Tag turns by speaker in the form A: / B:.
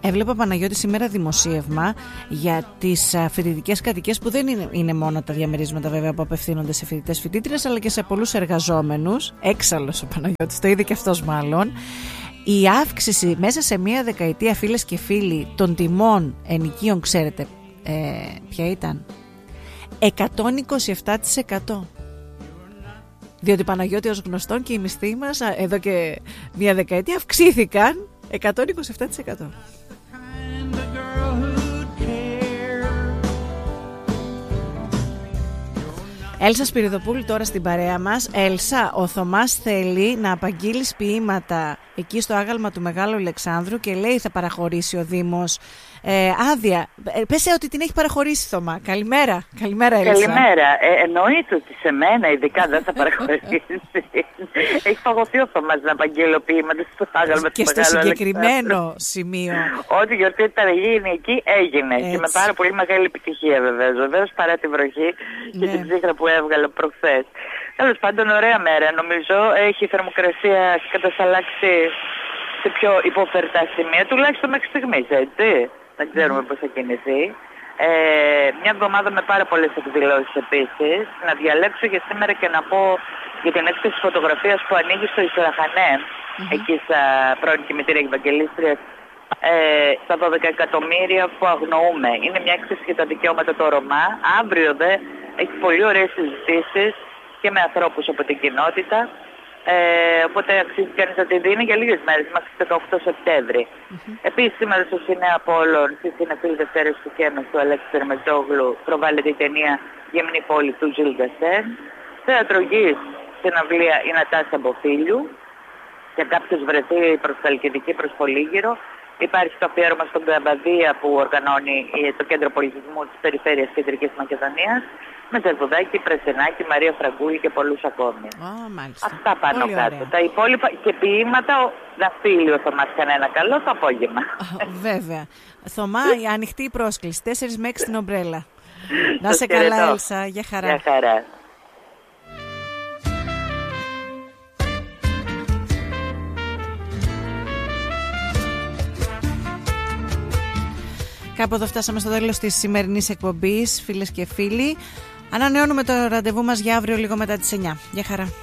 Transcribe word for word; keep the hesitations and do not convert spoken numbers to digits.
A: Έβλεπα, Παναγιώτη, σήμερα δημοσίευμα για τις φοιτητικές κατοικίες, που δεν είναι, είναι μόνο τα διαμερίσματα βέβαια που απευθύνονται σε φοιτητές φοιτήτριες, αλλά και σε πολλούς εργαζόμενους. Έξαλλος ο Παναγιώτης, το είδε και αυτός μάλλον. Η αύξηση μέσα σε μία δεκαετία, φίλες και φίλοι, των τιμών ενοικίων, ξέρετε ε, ποια ήταν? εκατόν είκοσι επτά τοις εκατό. Διότι, Παναγιώτη, ως γνωστόν, και οι μισθοί μας εδώ και μία δεκαετία αυξήθηκαν εκατόν είκοσι επτά τοις εκατό. Έλσα Σπυριδοπούλου τώρα στην παρέα μας. Έλσα, ο Θωμάς θέλει να απαγγείλεις ποίηματα εκεί στο άγαλμα του Μεγάλου Αλεξάνδρου και λέει θα παραχωρήσει ο Δήμος ε, άδεια. Ε, πες ότι την έχει παραχωρήσει, Θωμά. Καλημέρα. Καλημέρα, Έλσα.
B: Καλημέρα. Ε, εννοείται ότι σε μένα ειδικά δεν θα παραχωρήσει. Έχει παγωθεί ο Θωμάς να απαγγείλω ποίηματα στο άγαλμα του Μεγάλου Αλεξάνδρου. Και στο συγκεκριμένο σημείο. Ό,τι γιορτή ήταν γίνει εκεί έγινε. Έτσι. Και με πάρα πολύ μεγάλη επιτυχία, βεβαίως. Βεβαίως, παρά τη βροχή και ναι. την ψύχρα που έβγαλε προχθές. Τέλος πάντων, ωραία μέρα νομίζω. Έχει η θερμοκρασία κατασταλάξει σε πιο υποφερτά σημεία, τουλάχιστον μέχρι στιγμής, έτσι. Δεν ξέρουμε mm. πώς θα κινηθεί. Ε, μια εβδομάδα με πάρα πολλές εκδηλώσεις επίσης. Να διαλέξω για σήμερα και να πω για την έκθεση φωτογραφίας που ανοίγει στο Ισλαχανέ, mm-hmm. εκεί στα πρώην κημητήρια Ευαγγελίστριας, ε, στα δώδεκα εκατομμύρια που αγνοούμε. Είναι μια έκθεση για τα δικαιώματα του Ρωμά. Αύριο δε έχει πολύ ωραίες συζητήσεις και με ανθρώπους από την κοινότητα. Ε, οπότε αξίζει κανείς να τη δίνει για λίγες μέρες, μέχρι τις δεκαοκτώ Σεπτέμβρη. Mm-hmm. Επίσης σήμερα στο Σινέα Απόλλων, στη Συνεφίλη Δευτέρες του Κέμες του Αλέξη Τερμετζόγλου, προβάλλεται η ταινία «Γεμνή πόλη» του Ζιλ Γκασέν. Θέατρο Γης, συναυλία η Νατάσα Μποφίλιου. Και κάποιος βρεθεί προς Χαλκιδική, προς Πολύγυρο. Υπάρχει το αφιέρωμα στον Καμπαδία που οργανώνει το Κέντρο Πολιτισμού της Περιφέρειας Κεντρικής Μακεδονίας. Με Ζερβουδάκη, Πρεσενάκη, Μαρία Φραγκούλη και πολλούς ακόμη.
A: Oh,
B: αυτά πάνω πολύ κάτω. Ωραία. Τα υπόλοιπα και ποίηματα, Δαφίλιο θα μας κάνει ένα καλό το απόγευμα. Oh,
A: βέβαια. Θωμά, η ανοιχτή πρόσκληση. τέσσερις με έξι στην ομπρέλα. Να σε καλά, Έλσα. Για χαρά.
B: Για χαρά.
A: Κάπου εδώ φτάσαμε στο τέλος της σημερινής εκπομπής, φίλες και φίλοι. Ανανεώνουμε το ραντεβού μας για αύριο λίγο μετά τις εννιά. Γεια χαρά.